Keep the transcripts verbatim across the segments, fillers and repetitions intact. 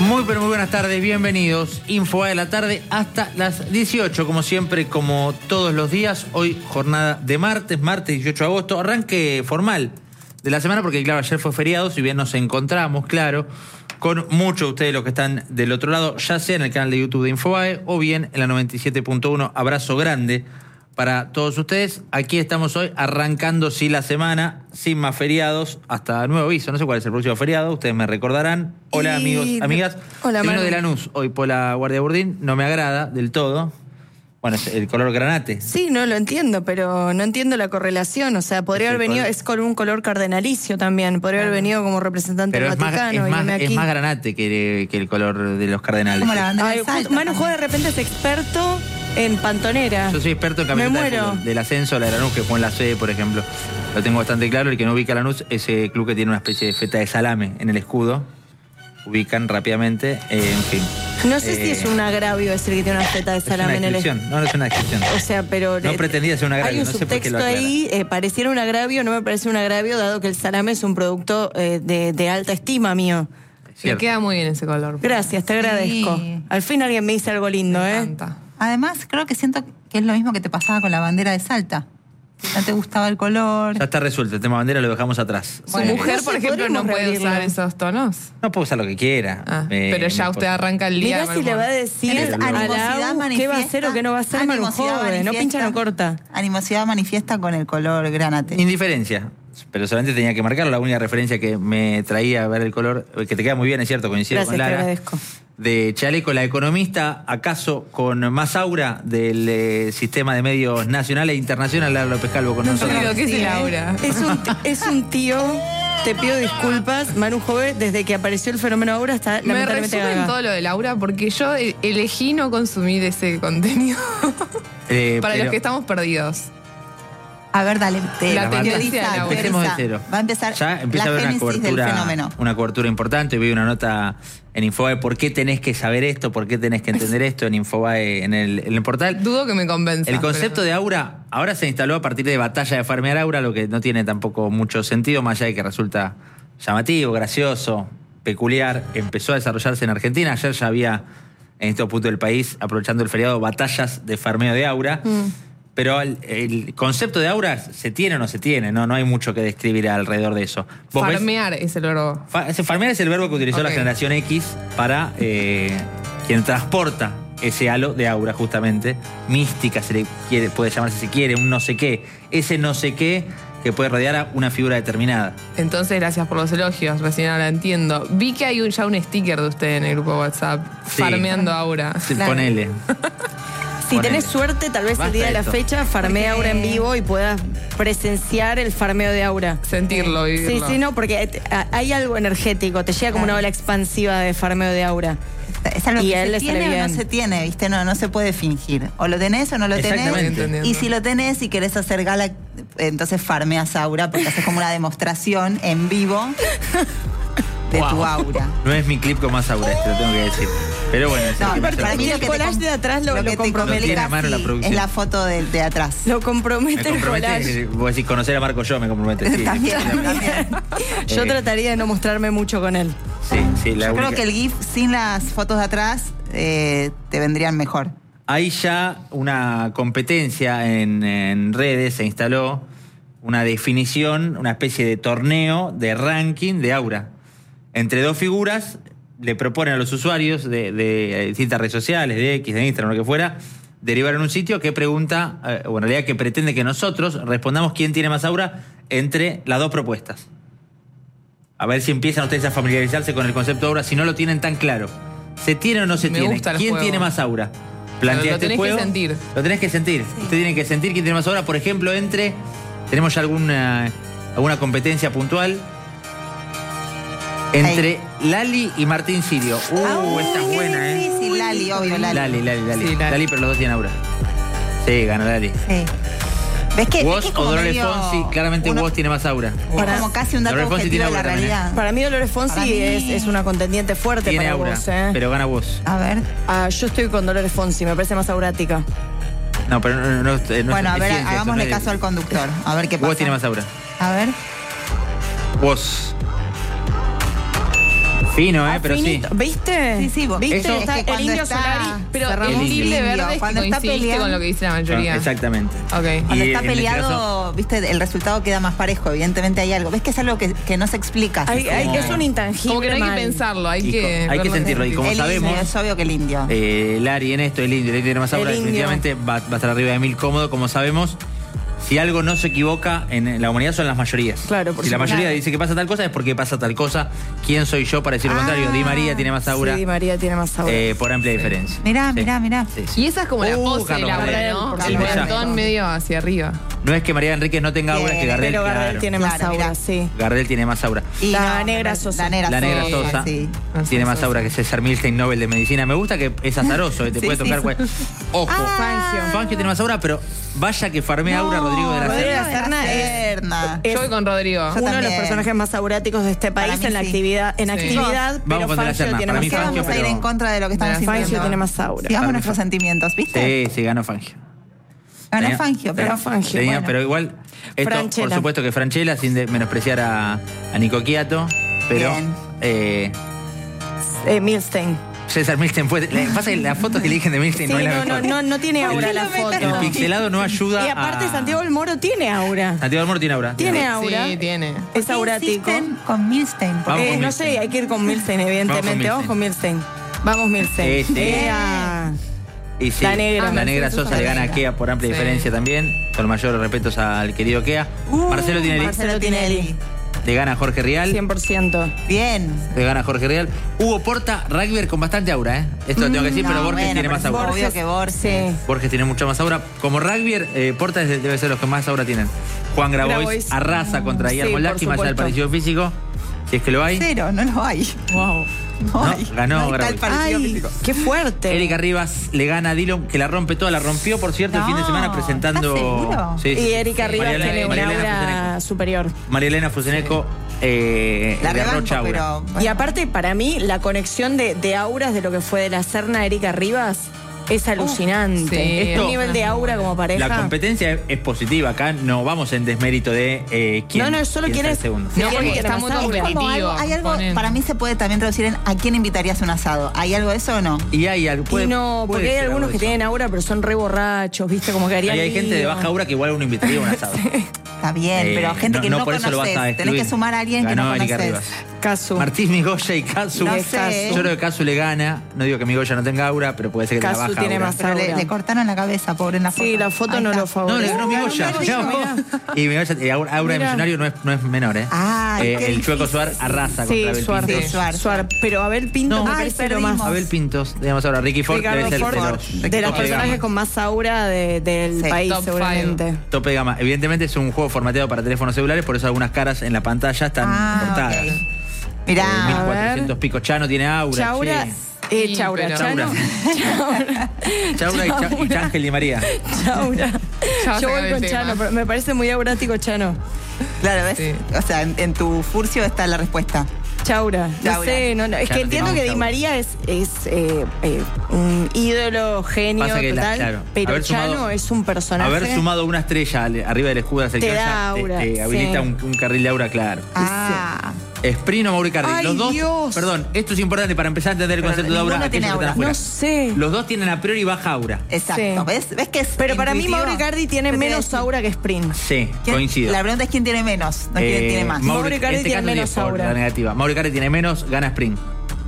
Muy pero muy buenas tardes, bienvenidos. Infobae de la tarde hasta las dieciocho, como siempre, como todos los días. Hoy jornada de martes, martes dieciocho de agosto, arranque formal de la semana, porque claro, ayer fue feriado, si bien nos encontramos, claro, con muchos de ustedes los que están del otro lado, ya sea en el canal de YouTube de Infobae o bien en la noventa y siete punto uno. Abrazo grande para todos ustedes. Aquí estamos hoy arrancando sí la semana, sin más feriados, hasta nuevo aviso. No sé cuál es el próximo feriado, ustedes me recordarán. Hola, y... amigos, amigas. Hola, Vino de Lanús hoy por la Guardia Burdín, no me agrada del todo. Bueno, es el color granate. Sí, no lo entiendo, pero no entiendo la correlación. O sea, podría haber venido, color... es con un color cardenalicio también. Podría haber venido como representante pero del es Vaticano. Más, es, más, aquí. es más granate que, que el color de los cardenales. Como la bandera de Salta, Manu Jove de repente es experto en pantonera. Yo soy experto en camiseta de fútbol, del ascenso, la de Lanús, que fue en la sede, por ejemplo. Lo tengo bastante claro. El que no ubica a Lanús, ese club que tiene una especie de feta de salame en el escudo. Ubican rápidamente, eh, en fin. No sé eh, si es un agravio decir que tiene una feta de salame en el escudo. No, no es una descripción. O sea, pero... No pretendía ser un agravio, hay un no sé por qué lo aclara. ahí, eh, pareciera un agravio, no me parece un agravio, dado que el salame es un producto eh, de, de alta estima mío. Le queda muy bien ese color. Gracias, te agradezco. Sí. Al fin alguien me dice algo lindo, me ¿eh? Encanta. Además, creo que siento que es lo mismo que te pasaba con la bandera de Salta. No te gustaba el color. Ya está resuelto, el tema bandera lo dejamos atrás. Su bueno, mujer, por ejemplo, no puede usar esos tonos. No puede usar lo que quiera. Ah, eh, pero ya usted arranca el día. Mirá si le va a decir animosidad manifiesta, qué va a hacer o qué no va a hacer Manu Jove. No pincha, no corta. Animosidad manifiesta con el color granate. Indiferencia. Pero solamente tenía que marcarlo. La única referencia que me traía a ver el color, que te queda muy bien, es cierto, coincido Gracias, con Lara. Te agradezco. De Chaleco, la economista, acaso con más aura del eh, sistema de medios nacional e internacional, Lara López Calvo con no nosotros. ¿Qué es el aura? Es un, es un tío, te pido disculpas, Manu Jove, desde que apareció el fenómeno aura está Me lamentablemente resumen gaga. todo lo del aura porque yo elegí no consumir ese contenido eh, para pero... los que estamos perdidos. A ver, dale. Te, la teoriza, empecemos de cero. Va a empezar ya empieza la a haber una cobertura, una cobertura importante. Vi una nota en Infobae, ¿por qué tenés que saber esto? ¿Por qué tenés que entender esto? En Infobae, en el, en el portal. Dudo que me convenza. El concepto pero... de aura ahora se instaló a partir de batalla de farmear aura, lo que no tiene tampoco mucho sentido, más allá de que resulta llamativo, gracioso, peculiar. Empezó a desarrollarse en Argentina. Ayer ya había, en estos puntos del país, aprovechando el feriado, batallas de farmeo de aura. Mm. Pero el, el concepto de aura se tiene o no se tiene, no, no hay mucho que describir alrededor de eso. Farmear ves? Es el verbo. Fa, farmear es el verbo que utilizó okay. la generación X para eh, quien transporta ese halo de aura, justamente. Mística se le quiere, puede llamarse si quiere, un no sé qué. Ese no sé qué que puede rodear a una figura determinada. Entonces, gracias por los elogios, recién ahora entiendo. Vi que hay un, ya un sticker de usted en el grupo de WhatsApp, sí. Farmeando aura. Sí, claro. Ponele. Si tenés suerte, tal vez Basta el día de la fecha farmea aura en vivo y puedas presenciar el farmeo de aura. Sentirlo, vivirlo. Sí, sí, no, porque hay algo energético, te llega como una ola expansiva de farmeo de aura. Es algo y que se tiene o no se tiene, ¿viste? No, no se puede fingir. O lo tenés o no lo tenés. Y si lo tenés y querés hacer gala, entonces farmeas aura, porque haces como una demostración en vivo de wow. tu aura. No es mi clip con más aura, te lo tengo que decir. Pero bueno, no, no, para mí el collage de atrás lo, lo, lo que compromete la es la foto de, de atrás. Lo compromete, me compromete el collage. Vos decís, conocer a Marco yo me compromete. Sí, también, sí, también. Yo eh. trataría de no mostrarme mucho con él. Sí, sí, la yo única... creo que el GIF sin las fotos de atrás eh, te vendrían mejor. Hay ya una competencia en, en redes, se instaló una definición, una especie de torneo de ranking de aura. Entre dos figuras le proponen a los usuarios de, de distintas redes sociales, de X, de Instagram, lo que fuera, derivar en un sitio que pregunta, eh, o en realidad que pretende que nosotros respondamos quién tiene más aura entre las dos propuestas. A ver si empiezan ustedes a familiarizarse con el concepto de aura, si no lo tienen tan claro. ¿Se tiene o no se Me tiene? Gusta el ¿Quién juego. tiene más aura? Plantea lo tenés este juego, que sentir. Lo tenés que sentir. Sí. Ustedes tienen que sentir quién tiene más aura. Por ejemplo, entre... ¿Tenemos ya alguna, alguna competencia puntual? Entre hey. Lali y Martín Sirio. Uh, oh, esta es buena, ¿eh? Sí, sí, Lali, obvio, Lali. Lali, Lali, Lali. Sí, Lali. Lali, pero los dos tienen aura. Sí, gana Lali. Sí. ¿Ves que, vos ves que o Dolores Fonsi, claramente uno, vos tiene más aura. Para, como casi un dato Dolores objetivo de la realidad. Para mí Dolores Fonsi mí... es, es una contendiente fuerte tiene para aura, vos, ¿eh? Pero gana vos. A ver. Ah, yo estoy con Dolores Fonsi, me parece más aurática. No, pero no, no, no, no bueno, es a ver, ciencia, hagámosle no caso es... al conductor. A ver qué pasa. Vos tiene más aura. A ver. Vos. Fino, ¿eh? Pero finito. sí. ¿Viste? Sí, sí, vos. ¿Viste? Eso, Está es que el indio está, Solari. Pero cerramos. el tilde verde es cuando que está coincide peleando, con lo que dice la mayoría. No, exactamente. Ok. Cuando Y está en este peleado, caso- viste, el resultado queda más parejo. Evidentemente hay algo. ¿Ves que es algo que, que no se explica? Hay- hay- como- es un intangible. Como que no hay mal. que pensarlo, hay Y que. co- hay que verlo sentirlo, y sentir. como el sabemos- indio, es obvio que el indio. Eh, Lari en esto, el indio, el indio tiene más aura, El indio. definitivamente va, va a estar arriba de mil cómodo, como sabemos. Si algo no se equivoca en la humanidad son las mayorías. Claro, por Si la supuesto. mayoría dice que pasa tal cosa es porque pasa tal cosa. ¿Quién soy yo para decir lo Ah. contrario? Di María tiene más aura, Sí, Di María tiene más aura. eh, por amplia diferencia. Mirá, Sí. mirá, mirá. Sí, sí. Y esa es como la Uh, pose de Carlos la Gardel, ¿no? por El supuesto. mentón medio hacia arriba. No es que María Enríquez no tenga aura, es que Tiene, Gardel, Pero Gardel claro. tiene más Claro, aura, mirá. sí. Gardel tiene más aura. Y La no, negra la- Sosa. La negra La negra Sosa, Sosa sí. tiene más aura que César Milstein, Nobel de Medicina. Me gusta que es azaroso, eh, te Sí, puede sí, tocar. sí. cual- Ojo, Fangio. Fangio tiene más aura, pero vaya que farmea aura Rodrigo de la Rodrigo Serna. de la Serna es- Serna. es Yo voy con Rodrigo. Yo uno de los también. personajes más auráticos de este Para país mí en la sí. actividad, en Sí. actividad, Vamos pero con De la Fangio Serna. tiene Para más mí ¿Qué aura. Fangio, vamos a ir pero- en contra de lo que estamos De la sintiendo? Fangio tiene más aura. Sigamos Para mí nuestros Fangio. sentimientos, ¿viste? Sí, sí, ganó Fangio. Ganó Tenía- Fangio, pero... Ganó Fangio. Tenía- bueno. Pero igual, esto Franchella. por supuesto que Franchella, sin de- menospreciar a, a Nico Quiato, pero Bien. eh, Eh, Milstein. César Milstein fue. Le pasa que la foto que eligen de Milstein Sí, no es la no, no, mejor. no, no tiene aura la foto. El pixelado no ayuda. Y aparte a... Santiago del Moro tiene aura. Santiago del Moro tiene aura. Tiene Sí. aura. Sí, tiene. Es aurático. Insisten con Milstein. Vamos Eh, con no Milstein. sé, hay que ir con Milstein, evidentemente. Vamos Vamos con con Milstein. Vamos Milstein. Sí, sí. Ea. Y sí, La negra. La negra Mercedes Sosa le gana a Sosa. Kea por amplia Sí. diferencia también. Con mayores respetos al querido Kea. Uh, Marcelo Tinelli Marcelo Tinelli. le gana a Jorge Rial. cien por ciento. Bien. Le gana a Jorge Rial. Hugo Porta, rugby con bastante aura, ¿eh? Esto lo tengo que decir, No, pero Borges bueno, tiene pero más es aura. obvio que Borges. Sí. Borges tiene mucha más aura. Como rugby, eh, Porta es- debe ser los que más aura tienen. Juan Grabois, Grabois. arrasa contra Sí, Guillermo por Lacti, más allá del supuesto. parecido físico. Si es que lo hay. Cero, no lo hay. Wow. No, No, hay. ganó No hay tal Grabois. parecido Ay, físico. qué fuerte. Erika Rivas le gana a Dillon, que la rompe toda. La rompió, por cierto, el No, fin de semana presentando. ¿estás seguro? Sí, sí, Y sí. Erika Rivas María Elena- tiene María una Elena aura Fuseneco. superior. María Elena Fuseneco eh, La derrocha rebanco, aura. pero... bueno. Y aparte, para mí, la conexión de, de auras de lo que fue de la Serna a Erika Rivas es alucinante. sí, es esto- un nivel de aura como pareja. La competencia es, es positiva. Acá no vamos en desmérito de eh, quién. No, no, solo quién quiere- sale segundo. Sí, No, quiere porque que está tenga muy más aura. Es como algo, hay algo, ponen. para mí se puede también traducir en ¿a quién invitarías a un asado? ¿Hay algo de eso o no? Y hay algo. puede- y no, puede porque hay ser algo algunos de que eso. tienen aura, pero son re borrachos, ¿viste? Como que harían. Ahí hay gente de lío. baja aura que igual uno invitaría a un asado. Está bien, Eh, pero gente no- que no no, por eso lo vas conoces. a Tenés excluir. que sumar a alguien Ganó que no Erika conoces. Rivas. Casu. Martín Migoya y Casu. No Y sé. Yo creo que Casu le gana. No digo que Migoya no tenga aura, pero puede ser que tenga Casu baja tiene aura. más Pero le, aura. le cortaron la cabeza, pobre en la foto. Sí, la foto Ahí no está. lo favorece. No, le ganó Uh, Migoya. ganó Mirá Migoya, vos. Y Migoya, y aura aura de Mirá. millonario no es, no es menor, ¿eh? Ah, Eh, qué el Chueco difícil. Suar arrasa Sí, contra Abel Suar. Pintos. Sí, Suar. Suar. Pero Abel Pinto No. me Ay, parece lo perdimos. más. Abel Pintos, digamos ahora, Ricky Ford Ricardo debe ser Ford, de los de los tope de personajes gama. con más aura de- del Sí. país, Top seguramente. Tope de gama. Evidentemente es un juego formateado para teléfonos celulares, por eso algunas caras en la pantalla están Ah, cortadas. ok. Eh, Mirá, A ver. mil cuatrocientos pico. Chano tiene aura. Chaura. che. Eh, Sí, Chaura, pero- Chano. Chaura. Chaura y, Cha- y Chángel Di María. Chaura. Ya Yo saca voy el con tema. Chano, pero me parece muy aurático Chano. claro, ¿ves? Sí. O sea, en, en tu furcio está la respuesta. Chaura. No Chaura. sé, no, no. Es Chano que entiendo tiene que Di Chaura. María es, es eh, eh, un ídolo, genio, Pasa que la- total. claro, pero haber Chano sumado- es un personaje. Haber sumado una estrella al- arriba del escudo de la selección Te da ya te- aura, te habilita sí. un, un carril de aura claro. Ah, Sprino, Mauro Icardi. Ay, Los dos. Dios. Perdón, esto es importante para empezar a entender el Pero concepto de aura. ninguno tiene aquellos que están aura. afuera. No sé. Los dos tienen a priori baja aura. exacto. Sí. ¿Ves? ¿Ves que es Pero para mí intuitivo? Mauro Icardi tiene ¿Qué te menos decía? aura que Sprint. Sí, ¿Quién- coincido. La pregunta es quién tiene menos, no quién Eh, tiene más. Mauro, Mauro Icardi en este tiene caso menos por aura. La negativa. Mauro Icardi tiene menos, gana Sprint.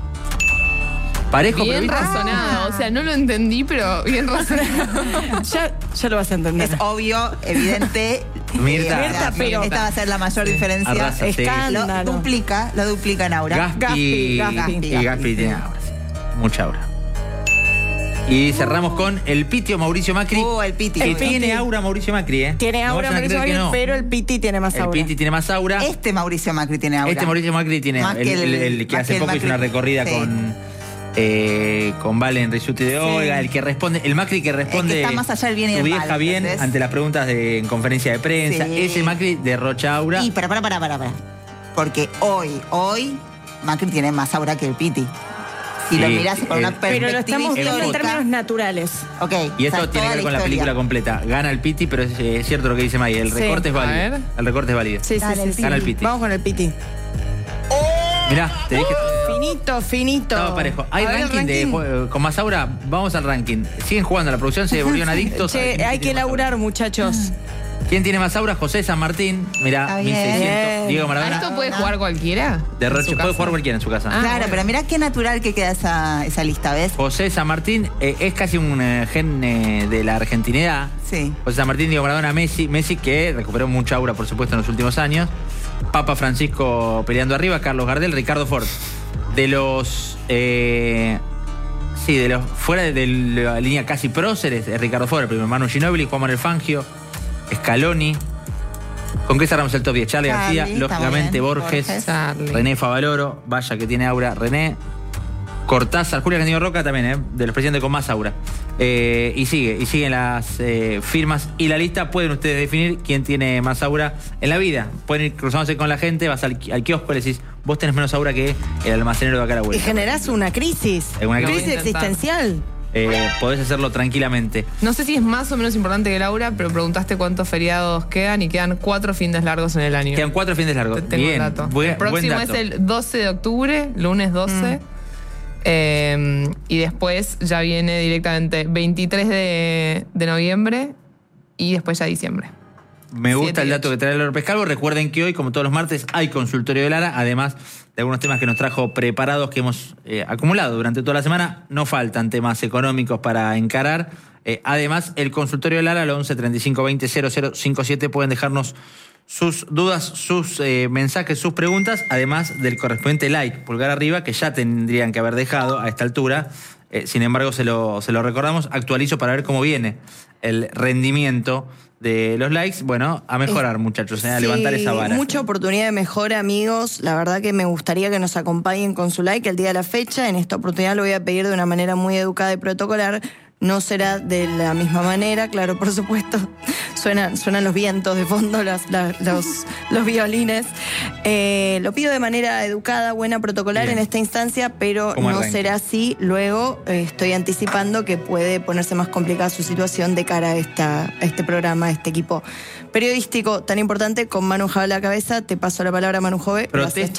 Parejo, pero Bien ¿viste? razonado. O sea, no lo entendí, pero bien razonado. ya, ya lo vas a entender. Es obvio, evidente. Mirta. eh, Mirta, pero- esta va a ser la mayor diferencia. Arrasa, sí. Lo Escándalo. duplica, lo duplica en aura. Gaspi, Gaspi, Gaspi. y Gaspi tiene aura. sí. Mucha aura. Y cerramos con el Pitio Mauricio Macri. Uh, el Piti. Que El Piti. tiene aura Mauricio Macri, ¿eh? Tiene No aura vayan a Mauricio creer que Macri, no. pero el Piti tiene más El aura. Piti tiene más aura. Este Mauricio Macri tiene aura. Este Mauricio Macri tiene Más el, que el- el- el que más hace que el poco hizo Macri. una recorrida Sí. con eh, con Valen Risuti de Olga, el que responde, el Macri que responde El que está más allá del bien y tu el vieja mal, bien ¿entendés? ante las preguntas de en conferencia de prensa. Sí. Ese Macri derrocha aura. Y para, para, para, para, para. Porque hoy, hoy, Macri tiene más aura que el Piti. Si Sí, lo mirás por el- una perspectiva Pero lo estamos viendo en histórica. términos naturales. Ok. Y esto o sea, tiene toda que ver con la historia. película completa. Gana el Piti, pero es, eh, es cierto lo que dice May. El Sí. recorte es A válido. ver. El recorte es válido. Sí, Dale, sí, el sí, sí. Gana el Piti. Vamos con el Piti. Mirá, te dije. Finito, finito. Estaba parejo. Hay ranking, ranking de con Masaura. Vamos al ranking. Siguen jugando, la producción se volvieron adictos. Che, hay que laburar, muchachos. ¿Quién tiene Masaura? José San Martín. Mirá, mil seiscientos. Diego Maradona. ¿Esto puede jugar cualquiera? De Roche, puede jugar cualquiera en su casa. Ah, claro, bueno. Pero mirá qué natural que queda esa, esa lista, ¿ves? José San Martín eh, es casi un eh, gen eh, de la argentinidad. Sí. José San Martín, Diego Maradona, Messi. Messi que recuperó mucha aura, por supuesto, en los últimos años. Papa Francisco peleando arriba. Carlos Gardel, Ricardo Ford. De los... Eh, sí, de los... Fuera de, de la línea casi próceres, es Ricardo Ford, el primer Manu Ginóbili, Juan Manuel Fangio, Scaloni. ¿Con qué cerramos el top diez? Charlie, Charlie García, lógicamente Borges, Borges. René Favaloro, vaya que tiene aura, René. Cortázar, Julia Candido Roca también, ¿eh? De los presidentes con más aura. Eh, y sigue, y siguen las eh, firmas y la lista. Pueden ustedes definir quién tiene más aura en la vida. Pueden ir cruzándose con la gente, vas al, al kiosco y le decís, vos tenés menos aura que el almacenero de acá a la vuelta. Y generás una crisis. Una crisis, crisis existencial. Eh, podés hacerlo tranquilamente. No sé si es más o menos importante que Laura, pero preguntaste cuántos feriados quedan y quedan cuatro fines largos en el año. Quedan cuatro fines largos. Tengo Bien, el dato. Buen, el próximo buen dato. es el doce de octubre, lunes doce. Mm. Eh, y después ya viene directamente veintitrés de, de noviembre y después ya diciembre. Me gusta el dato que trae López Calvo. Recuerden que hoy, como todos los martes, hay consultorio de Lara, además de algunos temas que nos trajo preparados que hemos eh, acumulado durante toda la semana. No faltan temas económicos para encarar. Eh, además, el consultorio de Lara, al once treinta y cinco veinte cero cero cincuenta y siete, pueden dejarnos sus dudas, sus eh, mensajes, sus preguntas, además del correspondiente like, pulgar arriba, que ya tendrían que haber dejado a esta altura. Eh, sin embargo, se lo, se lo recordamos. Actualizo para ver cómo viene el rendimiento de los likes. Bueno, a mejorar, eh, muchachos, eh, a sí, levantar esa vara. Mucha oportunidad de mejora, amigos. La verdad que me gustaría que nos acompañen con su like el día de la fecha. En esta oportunidad lo voy a pedir de una manera muy educada y protocolar. No será de la misma manera, claro, por supuesto. Suenan, suenan los vientos de fondo, las, las, los, los violines. Eh, lo pido de manera educada, buena, protocolar Bien. En esta instancia, pero no arranque? Será así. Luego eh, estoy anticipando que puede ponerse más complicada su situación de cara a, esta, a este programa, a este equipo periodístico tan importante. Con Manu Jove a la cabeza, te paso la palabra, Manu Jove.